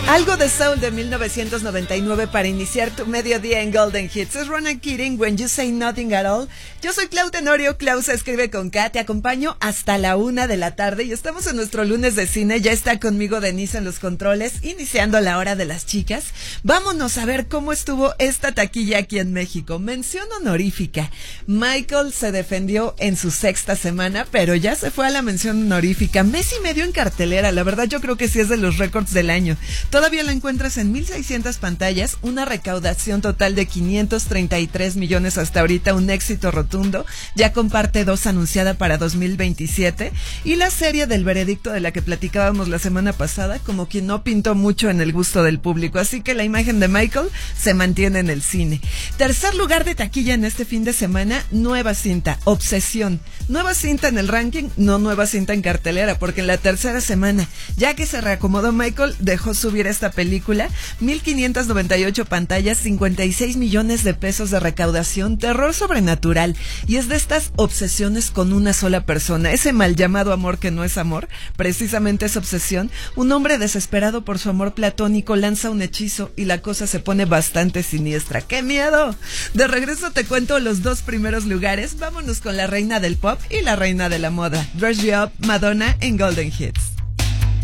Algo de soul de 1999 para iniciar tu mediodía en Golden Hits. Es Ronan Keating, When You Say Nothing at All. Yo soy Clau Tenorio, Clau se escribe con K. Te acompaño hasta la 1 de la tarde y estamos en nuestro lunes de cine. Ya está conmigo Denise en los controles, iniciando la hora de las chicas. Vámonos a ver cómo estuvo esta taquilla aquí en México. Mención honorífica. Michael se defendió en su 6ª semana, pero ya se fue a la mención honorífica. Mes y medio en cartelera. La verdad yo creo que sí es de los récords del año. Todavía la encuentras en 1,600 pantallas, una recaudación total de 533 millones hasta ahorita, un éxito rotundo. Ya comparte 2 anunciada para 2027. Y la serie del veredicto de la que platicábamos la semana pasada, como quien no pintó mucho en el gusto del público. Así que la imagen de Michael se mantiene en el cine. Tercer lugar de taquilla en este fin de semana, nueva cinta, Obsesión. Nueva cinta en el ranking, no nueva cinta en cartelera, porque en la tercera semana, ya que se reacomodó Michael, dejó subir esta película, 1,598 pantallas, 56 millones de pesos de recaudación, terror sobrenatural, y es de estas obsesiones con una sola persona, ese mal llamado amor que no es amor, precisamente es obsesión. Un hombre desesperado por su amor platónico lanza un hechizo y la cosa se pone bastante siniestra. ¡Qué miedo! De regreso te cuento los 2 primeros lugares. Vámonos con la reina del pop y la reina de la moda, Dress You Up, Madonna en Golden Hits.